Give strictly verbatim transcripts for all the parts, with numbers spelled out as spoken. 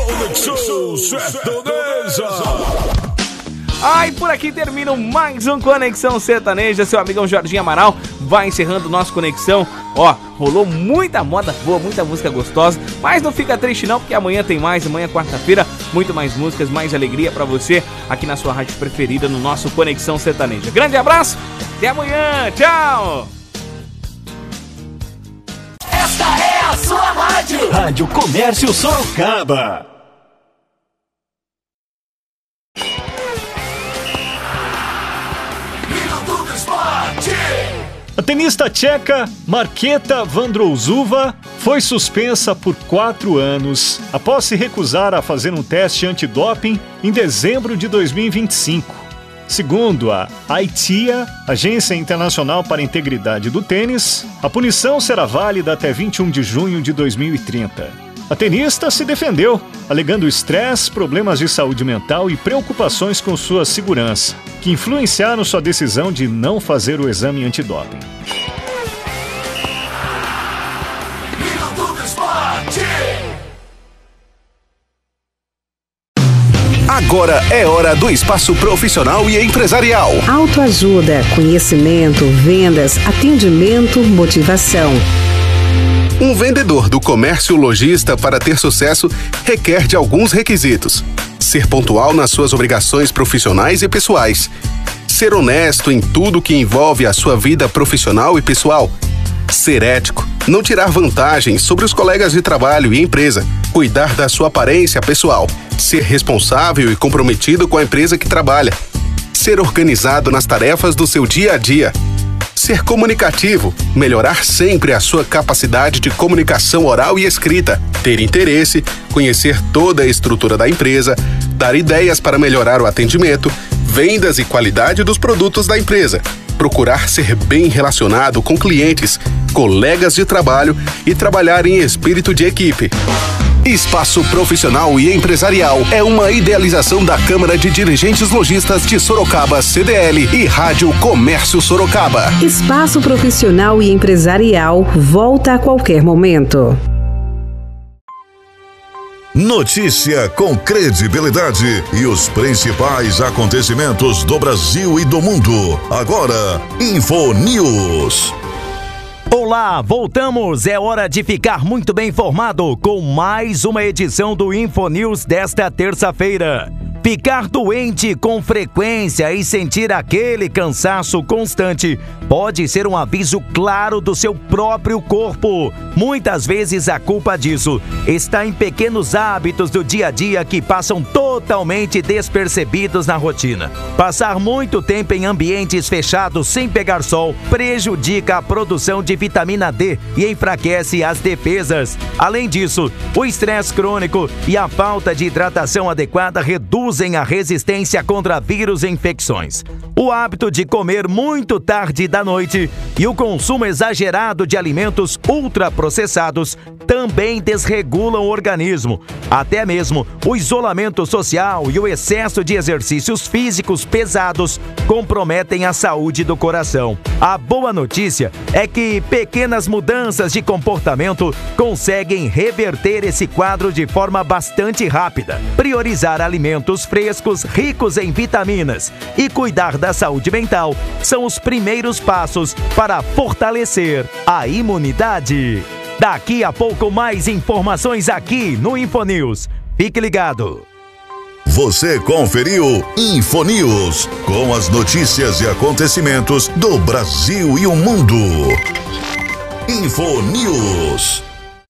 Conexão Sertaneja. Ai, por aqui termina mais um Conexão Sertaneja. Seu amigão Jorginho Amaral vai encerrando o nosso Conexão. Ó, rolou muita moda boa, muita música gostosa, mas não fica triste não, porque amanhã tem mais. Amanhã, quarta-feira, muito mais músicas, mais alegria pra você aqui na sua rádio preferida, no nosso Conexão Sertaneja. Grande abraço, até amanhã, tchau! Esta é a sua rádio. Rádio Comércio Sorocaba. A tenista tcheca Markéta Vondrousova foi suspensa por quatro anos após se recusar a fazer um teste antidoping em dezembro de dois mil e vinte e cinco. Segundo a I T I A, Agência Internacional para a Integridade do Tênis, a punição será válida até vinte e um de junho de dois mil e trinta. A tenista se defendeu, alegando estresse, problemas de saúde mental e preocupações com sua segurança, que influenciaram sua decisão de não fazer o exame antidoping. Agora é hora do espaço profissional e empresarial. Autoajuda, conhecimento, vendas, atendimento, motivação. Um vendedor do comércio lojista, para ter sucesso, requer de alguns requisitos: ser pontual nas suas obrigações profissionais e pessoais, ser honesto em tudo que envolve a sua vida profissional e pessoal, ser ético, não tirar vantagem sobre os colegas de trabalho e empresa, cuidar da sua aparência pessoal, ser responsável e comprometido com a empresa que trabalha, ser organizado nas tarefas do seu dia a dia, ser comunicativo, melhorar sempre a sua capacidade de comunicação oral e escrita, ter interesse, conhecer toda a estrutura da empresa, dar ideias para melhorar o atendimento, vendas e qualidade dos produtos da empresa, procurar ser bem relacionado com clientes, colegas de trabalho e trabalhar em espírito de equipe. Espaço Profissional e Empresarial é uma idealização da Câmara de Dirigentes Lojistas de Sorocaba, C D L, e Rádio Comércio Sorocaba. Espaço Profissional e Empresarial volta a qualquer momento. Notícia com credibilidade e os principais acontecimentos do Brasil e do mundo. Agora, InfoNews. Olá, voltamos. É hora de ficar muito bem informado com mais uma edição do InfoNews desta terça-feira. Ficar doente com frequência e sentir aquele cansaço constante pode ser um aviso claro do seu próprio corpo. Muitas vezes a culpa disso está em pequenos hábitos do dia a dia que passam totalmente despercebidos na rotina. Passar muito tempo em ambientes fechados sem pegar sol prejudica a produção de vitamina D e enfraquece as defesas. Além disso, o estresse crônico e a falta de hidratação adequada reduzem a resistência contra vírus e infecções. O hábito de comer muito tarde da noite e o consumo exagerado de alimentos ultraprocessados também desregulam o organismo. Até mesmo o isolamento social e o excesso de exercícios físicos pesados comprometem a saúde do coração. A boa notícia é que pequenas mudanças de comportamento conseguem reverter esse quadro de forma bastante rápida. Priorizar alimentos frescos, ricos em vitaminas e cuidar da saúde mental são os primeiros passos para fortalecer a imunidade. Daqui a pouco mais informações aqui no InfoNews. Fique ligado. Você conferiu InfoNews, com as notícias e acontecimentos do Brasil e o mundo. InfoNews.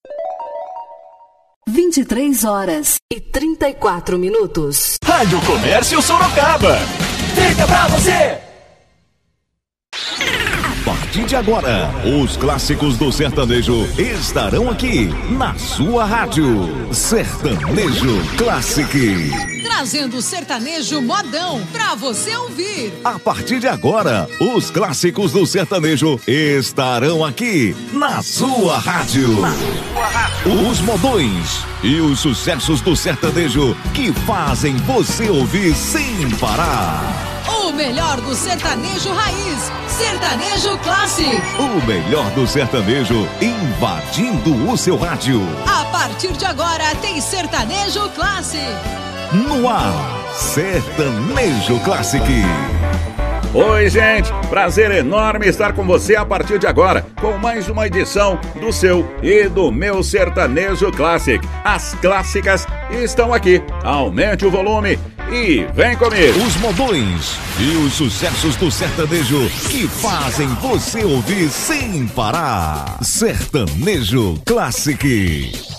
vinte e três horas e trinta e quatro minutos. Rádio Comércio Sorocaba. Fica pra você! A partir de agora, os clássicos do sertanejo estarão aqui na sua rádio. Sertanejo Classic. Trazendo o sertanejo modão pra você ouvir. A partir de agora, os clássicos do sertanejo estarão aqui na sua rádio. Na sua rádio. Os modões e os sucessos do sertanejo que fazem você ouvir sem parar. O melhor do sertanejo raiz, Sertanejo Classic. O melhor do sertanejo invadindo o seu rádio. A partir de agora tem Sertanejo Classic. No ar, Sertanejo Classic. Oi, gente, prazer enorme estar com você a partir de agora com mais uma edição do seu e do meu Sertanejo Classic. As clássicas estão aqui, aumente o volume e vem comigo. Os modões e os sucessos do sertanejo que fazem você ouvir sem parar. Sertanejo Classic.